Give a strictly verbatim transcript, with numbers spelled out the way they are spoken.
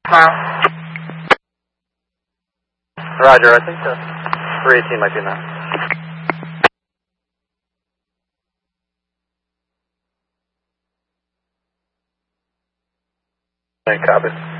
Tomorrow. Roger, I think the three eighteen might be enough. Copy.